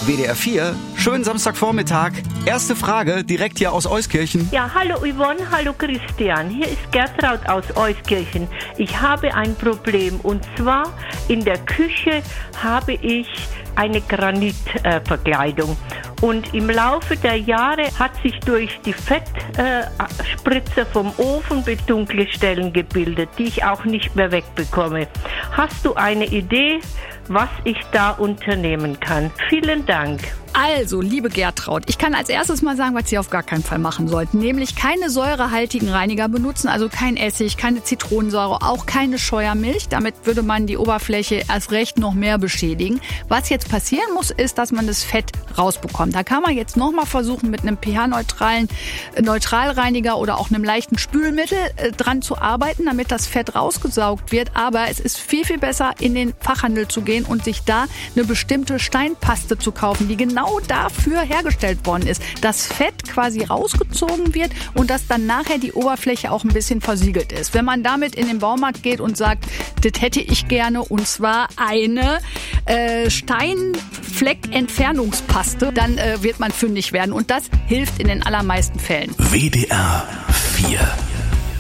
WDR 4, schönen Samstagvormittag. Erste Frage direkt hier aus Euskirchen. Ja, hallo Yvonne, hallo Christian. Hier ist Gertraud aus Euskirchen. Ich habe ein Problem und zwar in der Küche habe ich eine Granitverkleidung. Und im Laufe der Jahre hat sich durch die Fettspritze vom Ofen dunkle Stellen gebildet, die ich auch nicht mehr wegbekomme. Hast du eine Idee, was ich da unternehmen kann? Vielen Dank. Also, liebe Gertraud, ich kann als erstes mal sagen, was Sie auf gar keinen Fall machen sollten. Nämlich keine säurehaltigen Reiniger benutzen, also kein Essig, keine Zitronensäure, auch keine Scheuermilch. Damit würde man die Oberfläche erst recht noch mehr beschädigen. Was jetzt passieren muss, ist, dass man das Fett rausbekommt. Da kann man jetzt nochmal versuchen, mit einem pH-neutralen Neutralreiniger oder auch einem leichten Spülmittel dran zu arbeiten, damit das Fett rausgesaugt wird. Aber es ist viel, viel besser, in den Fachhandel zu gehen und sich da eine bestimmte Steinpaste zu kaufen, die genau dafür hergestellt worden ist, dass Fett quasi rausgezogen wird und dass dann nachher die Oberfläche auch ein bisschen versiegelt ist. Wenn man damit in den Baumarkt geht und sagt, das hätte ich gerne und zwar eine Steinfleckentfernungspaste, dann wird man fündig werden und das hilft in den allermeisten Fällen. WDR 4